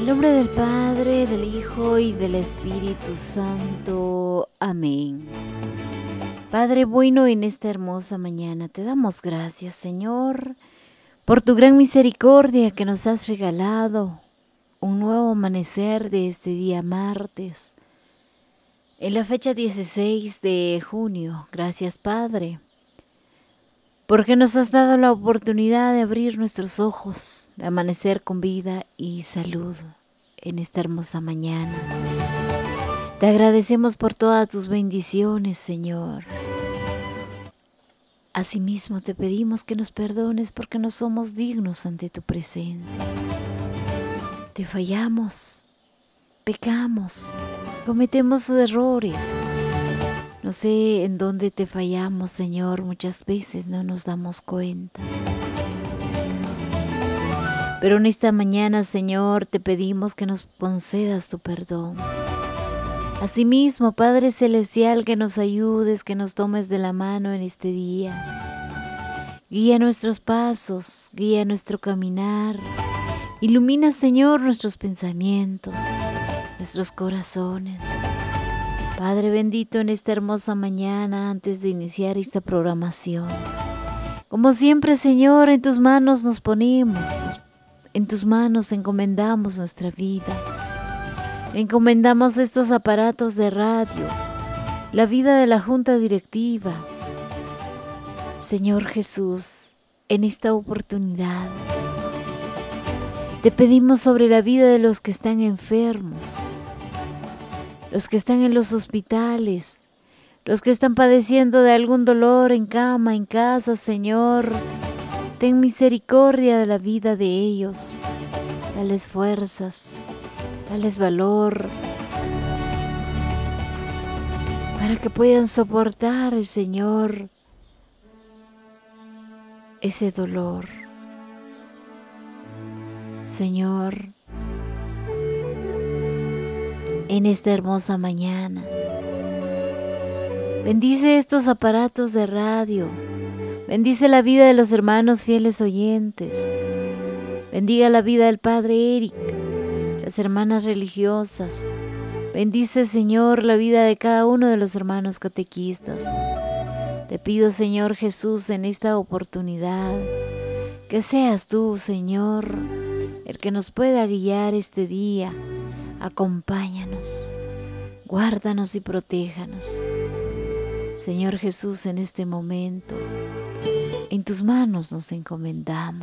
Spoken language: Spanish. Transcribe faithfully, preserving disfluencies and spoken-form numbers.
nombre del Padre, del Hijo y del Espíritu Santo. Amén. Padre bueno, en esta hermosa mañana te damos gracias, Señor, por tu gran misericordia que nos has regalado un nuevo amanecer de este día martes, en la fecha dieciséis de junio. Gracias, Padre, porque nos has dado la oportunidad de abrir nuestros ojos, de amanecer con vida y salud en esta hermosa mañana. Te agradecemos por todas tus bendiciones, Señor. Asimismo te pedimos que nos perdones porque no somos dignos ante tu presencia. Te fallamos, pecamos, cometemos errores. No sé en dónde te fallamos, Señor, muchas veces no nos damos cuenta. Pero en esta mañana, Señor, te pedimos que nos concedas tu perdón. Asimismo, Padre Celestial, que nos ayudes, que nos tomes de la mano en este día. Guía nuestros pasos, guía nuestro caminar. Ilumina, Señor, nuestros pensamientos, nuestros corazones. Padre bendito, en esta hermosa mañana, antes de iniciar esta programación, como siempre, Señor, en tus manos nos ponemos, en tus manos encomendamos nuestra vida. Encomendamos estos aparatos de radio, la vida de la junta directiva. Señor Jesús, en esta oportunidad, te pedimos sobre la vida de los que están enfermos, los que están en los hospitales, los que están padeciendo de algún dolor en cama, en casa, Señor. Ten misericordia de la vida de ellos, dales fuerzas, dales valor, para que puedan soportar, Señor, ese dolor. Señor, en esta hermosa mañana, bendice estos aparatos de radio, bendice la vida de los hermanos fieles oyentes, bendiga la vida del Padre Eric, las hermanas religiosas. Bendice, Señor, la vida de cada uno de los hermanos catequistas. Te pido, Señor Jesús, en esta oportunidad, que seas tú, Señor, el que nos pueda guiar este día. Acompáñanos, guárdanos y protéjanos. Señor Jesús, en este momento, en tus manos nos encomendamos.